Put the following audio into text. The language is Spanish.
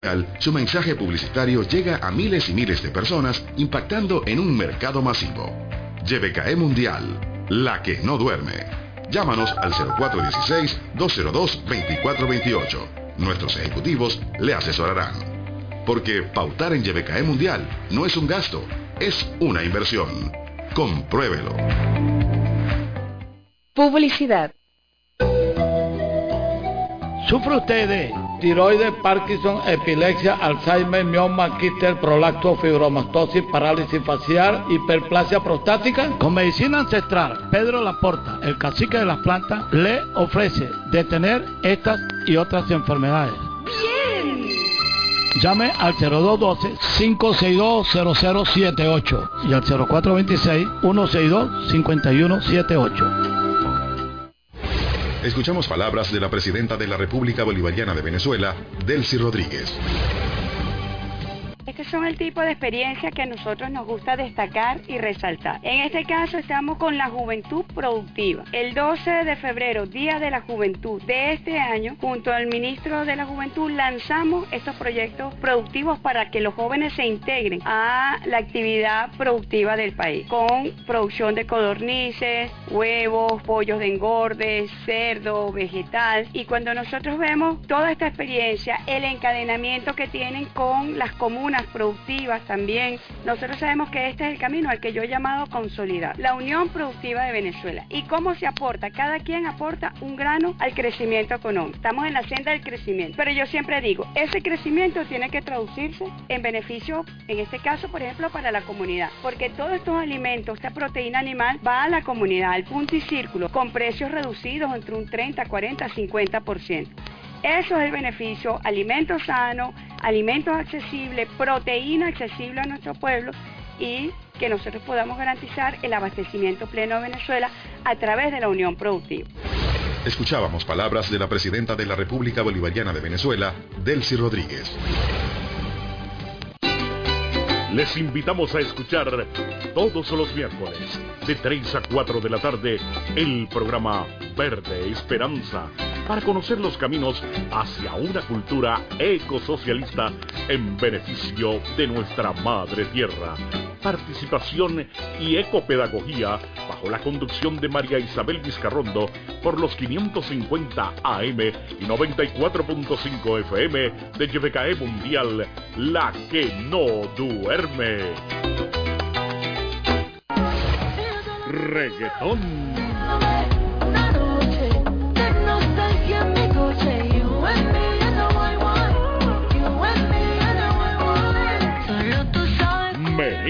Su mensaje publicitario llega a miles y miles de personas, impactando en un mercado masivo. YBKE Mundial, la que no duerme. Llámanos al 0416-202-2428. Nuestros ejecutivos le asesorarán. Porque pautar en YBKE Mundial no es un gasto, es una inversión. Compruébelo. Publicidad. ¿Sufre usted de tiroides, Parkinson, epilepsia, Alzheimer, mioma, quistes, prolapso, fibromastosis, parálisis facial, hiperplasia prostática? Con medicina ancestral, Pedro Laporta, el cacique de las plantas, le ofrece detener estas y otras enfermedades. ¡Bien! Llame al 0212-562-0078 y al 0426-162-5178. Escuchamos palabras de la presidenta de la República Bolivariana de Venezuela, Delcy Rodríguez. Estos son el tipo de experiencias que a nosotros nos gusta destacar y resaltar. En este caso estamos con la Juventud Productiva. El 12 de febrero, Día de la Juventud de este año, junto al ministro de la Juventud, lanzamos estos proyectos productivos para que los jóvenes se integren a la actividad productiva del país, con producción de codornices, huevos, pollos de engorde, cerdo, vegetal. Y cuando nosotros vemos toda esta experiencia, el encadenamiento que tienen con las comunas productivas también, nosotros sabemos que este es el camino al que yo he llamado consolidar la Unión Productiva de Venezuela. ¿Y cómo se aporta? Cada quien aporta un grano al crecimiento económico. Estamos en la senda del crecimiento, pero yo siempre digo, ese crecimiento tiene que traducirse en beneficio, en este caso, por ejemplo, para la comunidad, porque todos estos alimentos, esta proteína animal, va a la comunidad, al punto y círculo, con precios reducidos entre un 30, 40, 50%. Eso es el beneficio: alimentos sanos, alimentos accesibles, proteína accesible a nuestro pueblo, y que nosotros podamos garantizar el abastecimiento pleno de Venezuela a través de la Unión Productiva. Escuchábamos palabras de la presidenta de la República Bolivariana de Venezuela, Delcy Rodríguez. Les invitamos a escuchar todos los miércoles de 3 a 4 de la tarde el programa Verde Esperanza, para conocer los caminos hacia una cultura ecosocialista en beneficio de nuestra madre tierra. Participación y ecopedagogía bajo la conducción de María Isabel Vizcarrondo por los 550 AM y 94.5 FM de YBKE Mundial, la que no duerme. Reggaetón.